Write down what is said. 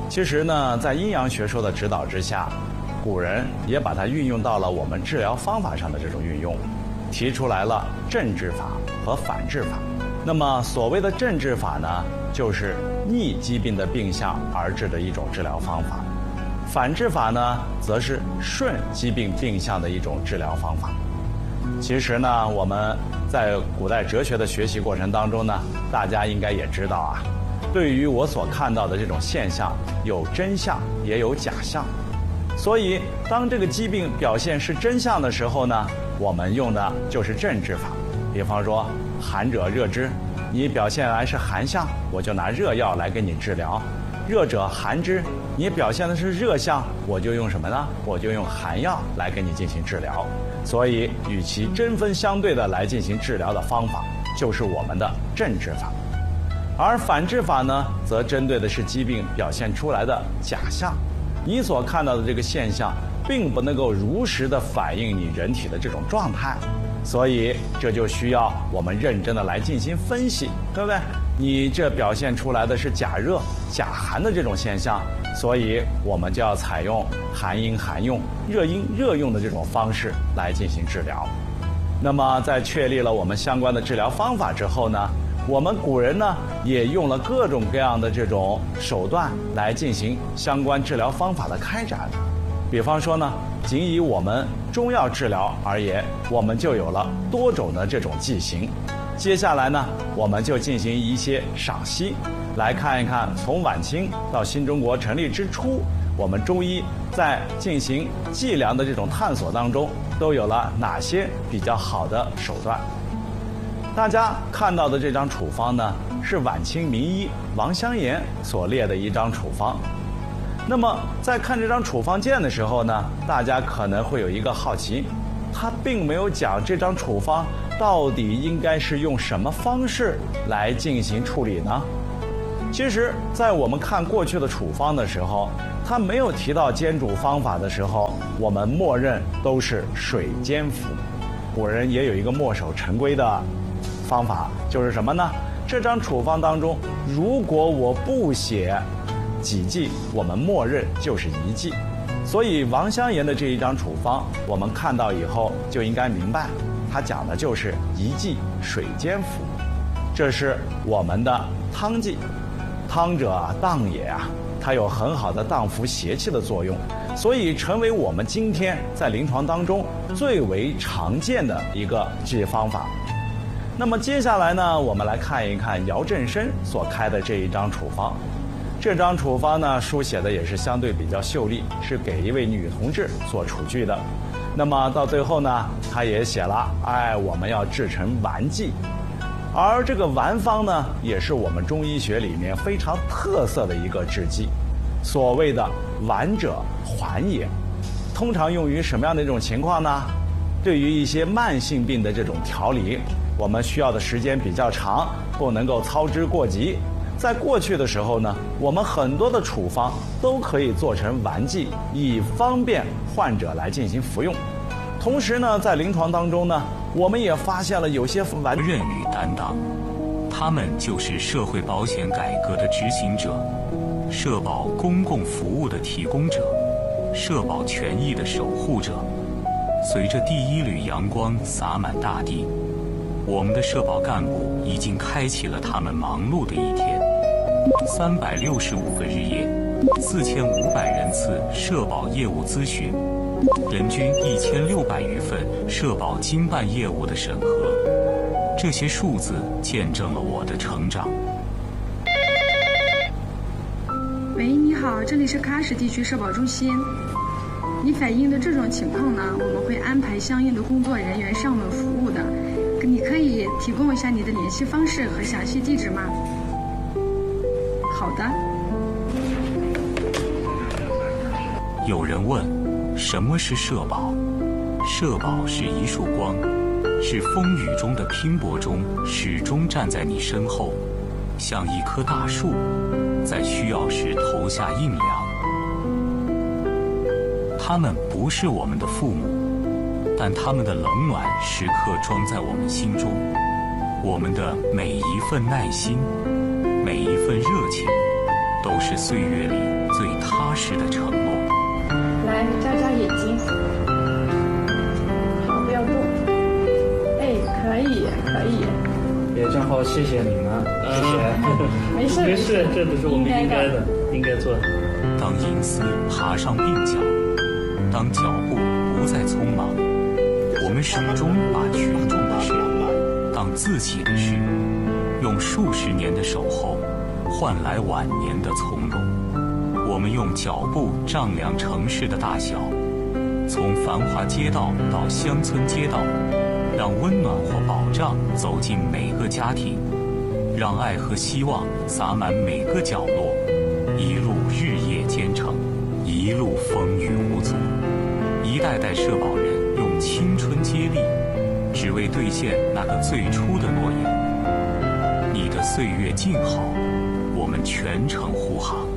其实呢，在阴阳学说的指导之下，古人也把它运用到了我们治疗方法上的这种运用，提出来了正治法和反治法。那么所谓的正治法呢，就是逆疾病的病象而治的一种治疗方法；反治法呢，则是顺疾病病象的一种治疗方法。其实呢，我们在古代哲学的学习过程当中呢，大家应该也知道啊，对于我所看到的这种现象，有真相也有假象。所以当这个疾病表现是真相的时候呢，我们用的就是正治法。比方说寒者热之，你表现来是寒象，我就拿热药来给你治疗；热者寒之，你表现的是热象，我就用什么呢？我就用寒药来给你进行治疗。所以与其针锋相对的来进行治疗的方法，就是我们的正治法。而反治法呢，则针对的是疾病表现出来的假象，你所看到的这个现象并不能够如实的反映你人体的这种状态，所以这就需要我们认真的来进行分析，对不对？你这表现出来的是假热、假寒的这种现象，所以我们就要采用寒阴寒用、热阴热用的这种方式来进行治疗。那么在确立了我们相关的治疗方法之后呢，我们古人呢也用了各种各样的这种手段来进行相关治疗方法的开展。比方说呢，仅以我们中药治疗而言，我们就有了多种的这种剂型。接下来呢，我们就进行一些赏析，来看一看从晚清到新中国成立之初，我们中医在进行剂量的这种探索当中，都有了哪些比较好的手段。大家看到的这张处方呢，是晚清名医王香言所列的一张处方。那么在看这张处方笺的时候呢，大家可能会有一个好奇，他并没有讲这张处方到底应该是用什么方式来进行处理呢？其实在我们看过去的处方的时候，他没有提到煎煮方法的时候，我们默认都是水煎服。古人也有一个墨守成规的方法，就是什么呢？这张处方当中，如果我不写几剂，我们默认就是一剂。所以王香言的这一张处方，我们看到以后就应该明白，他讲的就是一剂水煎服。这是我们的汤剂，汤者荡也啊，它有很好的荡服邪气的作用，所以成为我们今天在临床当中最为常见的一个治理方法。那么接下来呢，我们来看一看姚振声所开的这一张处方。这张处方呢，书写的也是相对比较秀丽，是给一位女同志所处具的。那么到最后呢，他也写了，我们要制成丸剂。而这个丸方呢，也是我们中医学里面非常特色的一个制剂。所谓的丸者缓也，通常用于什么样的一种情况呢？对于一些慢性病的这种调理，我们需要的时间比较长，不能够操之过急。在过去的时候呢，我们很多的处方都可以做成丸剂，以方便患者来进行服用。同时呢，在临床当中呢，我们也发现了有些丸任与担当，他们就是社会保险改革的执行者，社保公共服务的提供者，社保权益的守护者。随着第一缕阳光洒满大地，我们的社保干部已经开启了他们忙碌的一天。365个日夜，4500人次社保业务咨询，人均1600余份社保经办业务的审核，这些数字见证了我的成长。 喂，你好，这里是喀什地区社保中心。你反映的这种情况呢，我们会安排相应的工作人员上门服务的。你可以提供一下你的联系方式和详细地址吗？好的。 有人问，什么是社保？社保是一束光，是风雨中的拼搏中始终站在你身后，像一棵大树，在需要时投下阴凉。他们不是我们的父母，但他们的冷暖时刻装在我们心中，我们的每一份耐心，每一份热情， 都是岁月里最踏实的承诺。 来，眨眨眼睛。好，不要动。哎，可以，可以。 也正好谢谢你们，谢谢。 没事没事，这都是我们应该的，应该做的。 当银丝爬上鬓角，当脚步不再匆忙，我们始终把群众的事当自己的事，用数十年的守候换来晚年的从容。我们用脚步丈量城市的大小，从繁华街道到乡村街道，让温暖或保障走进每个家庭，让爱和希望洒满每个角落，一路日夜兼程，一路风雨无阻。一代代社保人用青春接力，只为兑现那个最初的诺言。你的岁月静好，我们全程护航。